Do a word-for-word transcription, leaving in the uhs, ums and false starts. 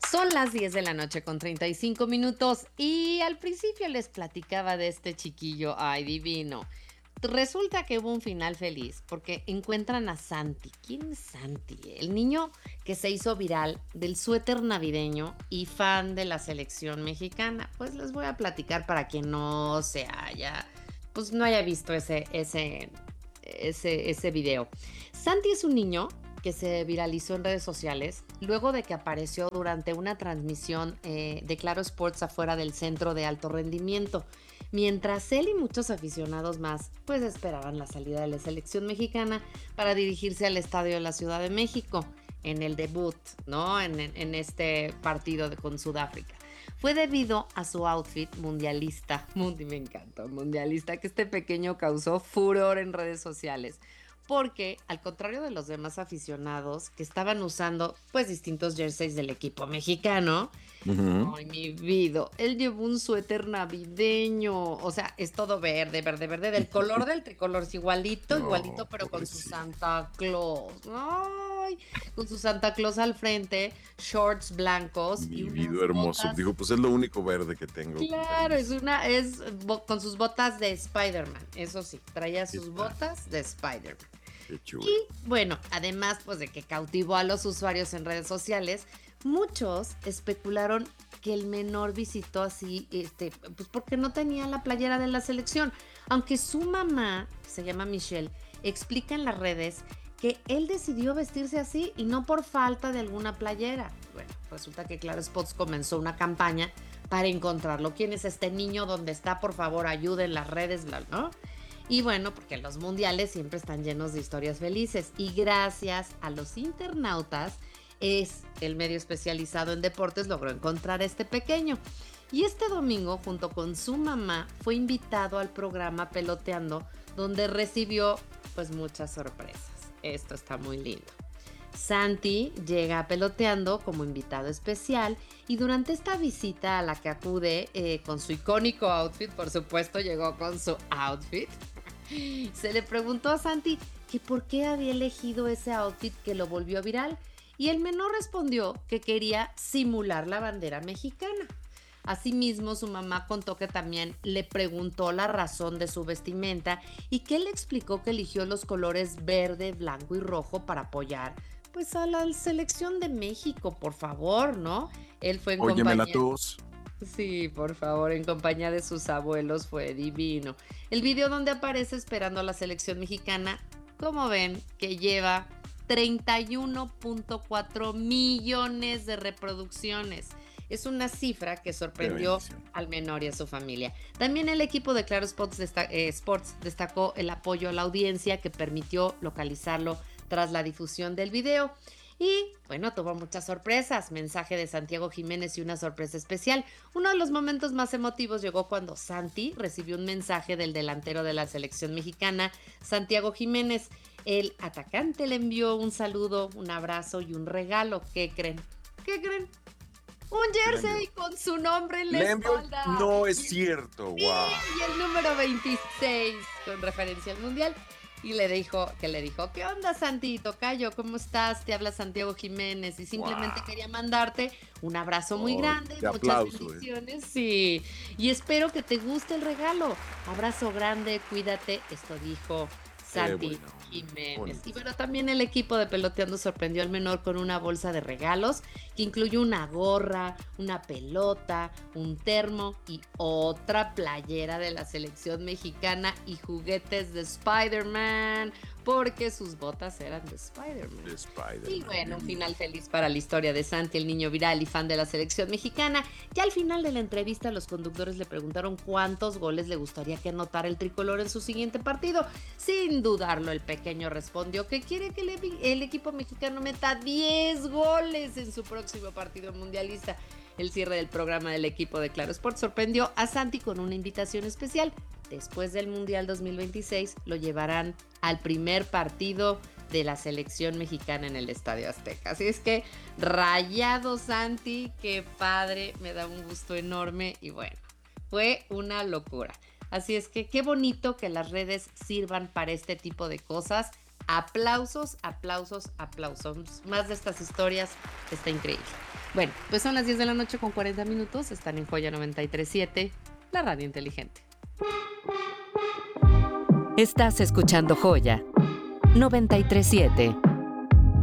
Son las diez de la noche con treinta y cinco minutos y al principio les platicaba de este chiquillo, ay divino. Resulta que hubo un final feliz porque encuentran a Santi. ¿Quién es Santi? El niño que se hizo viral del suéter navideño y fan de la selección mexicana. Pues les voy a platicar para quien no se haya, pues no haya visto ese, ese, ese, ese video. Santi es un niño que se viralizó en redes sociales luego de que apareció durante una transmisión eh, de Claro Sports afuera del centro de alto rendimiento, mientras él y muchos aficionados más pues esperaban la salida de la selección mexicana para dirigirse al estadio de la Ciudad de México en el debut, ¿no? En, en, en este partido de, con Sudáfrica. Fue debido a su outfit mundialista, mundi, me encanta, mundialista, que este pequeño causó furor en redes sociales. Porque, al contrario de los demás aficionados que estaban usando pues distintos jerseys del equipo mexicano, Ujú. ay, mi vida, él llevó un suéter navideño, o sea, es todo verde, verde, verde, del color del tricolor, es igualito, igualito, No, pero con su pobrecito. Santa Claus, ay, con su Santa Claus al frente, shorts blancos y Mi vida unas hermoso. botas. Dijo, pues es lo único verde que tengo, Claro, es permiso. una, es bo- con sus botas de Spider-Man, eso sí, traía ¿Qué sus tal? botas de Spider-Man. Qué Y chulo. bueno, además pues de que cautivó a los usuarios en redes sociales, muchos especularon que el menor visitó así, este, pues porque no tenía la playera de la selección. Aunque su mamá, que se llama Michelle, explica en las redes que él decidió vestirse así y no por falta de alguna playera. Bueno, resulta que Claro Spots comenzó una campaña para encontrarlo. ¿Quién es este niño? ¿Dónde está? Por favor, ayuden las redes, ¿no? Y bueno, porque los mundiales siempre están llenos de historias felices y gracias a los internautas es el medio especializado en deportes logró encontrar a este pequeño. Y este domingo, junto con su mamá, fue invitado al programa Peloteando, donde recibió pues muchas sorpresas. Esto está muy lindo. Santi llega a Peloteando como invitado especial y durante esta visita a la que acude eh, con su icónico outfit, por supuesto llegó con su outfit, se le preguntó a Santi que por qué había elegido ese outfit que lo volvió viral y el menor respondió que quería simular la bandera mexicana. Asimismo, su mamá contó que también le preguntó la razón de su vestimenta y que él le explicó que eligió los colores verde, blanco y rojo para apoyar pues a la selección de México, por favor, ¿no? Él fue en Óyeme la compañía. tos. Sí, por favor, en compañía de sus abuelos fue divino. El video donde aparece esperando a la selección mexicana, como ven, que lleva treinta y uno punto cuatro millones de reproducciones. Es una cifra que Qué sorprendió bendición. al menor y a su familia. También el equipo de Claro Sports, desta- eh, Sports destacó el apoyo a la audiencia que permitió localizarlo tras la difusión del video. Y bueno, tuvo muchas sorpresas, mensaje de Santiago Jiménez y una sorpresa especial. Uno de los momentos más emotivos llegó cuando Santi recibió un mensaje del delantero de la selección mexicana, Santiago Jiménez. El atacante le envió un saludo, un abrazo y un regalo. ¿Qué creen? ¿Qué creen? Un ¿Qué le jersey envió? con su nombre en la Le envió. espalda. No es Y cierto. sí, Wow. y el número veintiséis con referencia al mundial. Y le dijo, que le dijo, ¿qué onda, Santi? Tocayo, ¿cómo estás? Te habla Santiago Jiménez y simplemente Wow. quería mandarte un abrazo muy Oh, grande, qué muchas aplauso, eh. bendiciones, sí. Y espero que te guste el regalo. Abrazo grande, cuídate. Esto dijo Qué Santi buena onda. Jiménez. Y Bonito. bueno, también el equipo de Peloteando sorprendió al menor con una bolsa de regalos que incluye una gorra, una pelota, un termo y otra playera de la selección mexicana y juguetes de Spider-Man, porque sus botas eran de De Spider-Man. Y Spider-Man, mi bueno, un vida. final feliz para la historia de Santi, el niño viral y fan de la selección mexicana. Ya al final de la entrevista, los conductores le preguntaron cuántos goles le gustaría que anotara el tricolor en su siguiente partido. Sin dudarlo, el pequeño respondió que quiere que el, el equipo mexicano meta diez goles en su próximo partido mundialista. El cierre del programa del equipo de Claro Sport sorprendió a Santi con una invitación especial. Después del Mundial dos mil veintiséis lo llevarán al primer partido de la selección mexicana en el Estadio Azteca. Así es que rayado, Santi, qué padre, me da un gusto enorme y bueno, fue una locura. Así es que qué bonito que las redes sirvan para este tipo de cosas. Aplausos, aplausos, aplausos. Más de estas historias, está increíble. Bueno, pues son las diez de la noche con cuarenta minutos. Están en Joya noventa y tres punto siete, la radio inteligente. Estás escuchando Joya noventa y tres punto siete.